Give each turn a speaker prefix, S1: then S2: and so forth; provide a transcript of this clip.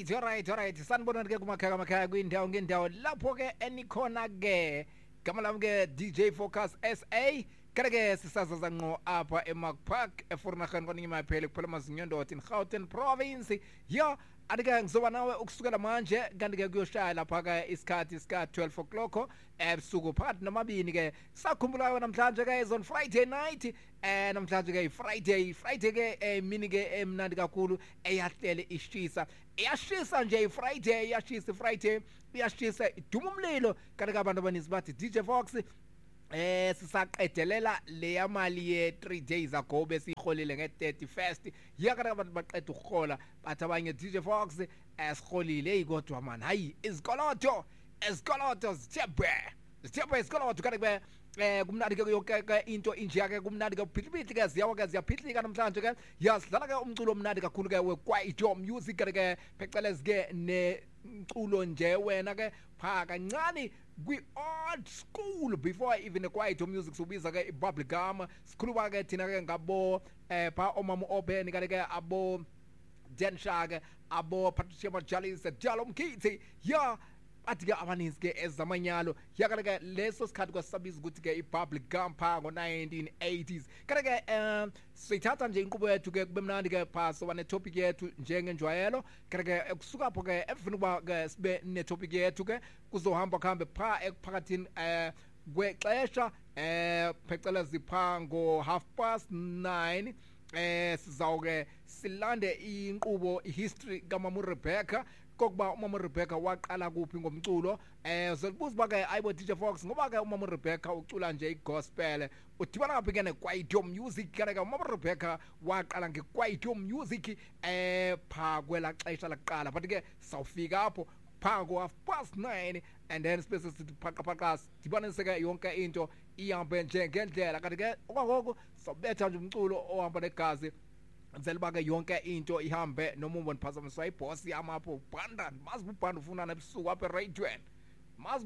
S1: Alright. Sanibona ke kumakhaya kwindawo ngendawo lapho ke enikhona ke. Gama lami ke DJ Focus SA. Kake sisazaza ngqo apha eMark Park eFornaghan kwaningi maphele kuphela mazinyondoti in Gauteng province. Ya adike ngizoba nawe ukusukela manje kanti ke kuyoshaya lapha ke isikhathi sika 12 o'clock ebusuku phakathi namabini ke. Sakhumbulayo namhlanje ke is on Friday night namhlanje ke Friday ke mini ke emnandi kakhulu eyahlele ishisa. Iyashisa nje Friday iyashisa Friday iyashisa iduma umlilo kanti abantu abaninzi bathi DJ Fox sisaqedelela leya mali ye 3 days ago besihholile nge31st yakana abantu baqeda ukuhola bathi abanye DJ Fox esihholile kodwa man hayi izikoloto zithebe izikoloto kanti ke kumnandi ke yonke into injiya ke kumnandi ke uphithiphithi ke ziyaphithika namhlanje ke yasidlala ke umculo omnandi kakhulu ke weKwaito music ke phecelezi ke nemculo nje wena ke pha kancane kwi old school before even the music subiza ke ibubblegum sikhuluma ke thina ke ngabo pha omama open ke abo Dan Shaka abo Patricia Majalis Jalo Mkhithi ya bathi ke abaninzi ke ezamanyalo yakala ke leso sikhathi kwasabiza ukuthi ke ibubblegum pha ngo1980s kanti ke sithatha nje inqubo yethu ke kube mnandi ke pha soba ne topic yethu njengenjwayelo kanti ke kusuka lapho ke efuna ukuba ke sibe ne topic yethu ke kuzohamba kuhambe pha ekuphakathini kwexesha phecelezi pha ngo 9:30 sizawuke silande inqubo history kaMama Rebecca kokuba uMama Rebecca waqala kuphi ngomculo uzobuza ba ke ayibo DJ Fox ngoba ke uMama Rebecca ucula nje igospel udibana ngaphi ke neKwaito music kanti ke uMama Rebecca waqala ngeKwaito music pha kwela xesha laqala but ke sawufika apho pha ngo 9:30 and then space sithi phaqaphaqa dibanise ke yonke into ihambe nje ngendlela kanti ke okwakho sobetha nje umculo ohamba negazi Zelba ke yonke into ihambe noma umbone phazamiswa iboss yami apho ubhanda mazi ubhanda ufuna nebusuku apha eRadioen mazi